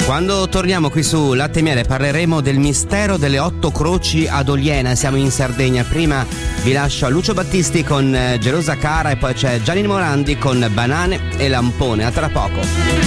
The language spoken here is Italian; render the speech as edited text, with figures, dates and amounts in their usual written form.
Quando torniamo qui su Latte e Miele parleremo del mistero delle 8 croci ad Oliena. Siamo in Sardegna. Prima vi lascio a Lucio Battisti con Gelosa Cara e poi c'è Gianni Morandi con Banane e Lampone. A tra poco.